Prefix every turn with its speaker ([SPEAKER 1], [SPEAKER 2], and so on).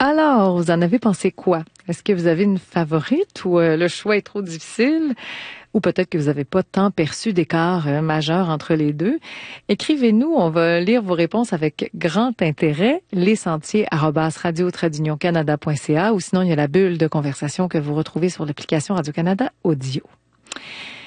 [SPEAKER 1] Alors, vous en avez pensé quoi? Est-ce que vous avez une favorite ou le choix est trop difficile? Ou peut-être que vous n'avez pas tant perçu d'écart majeur entre les deux. Écrivez-nous, on va lire vos réponses avec grand intérêt. lesentiers@radio-canada.ca ou sinon il y a la bulle de conversation que vous retrouvez sur l'application Radio-Canada Audio.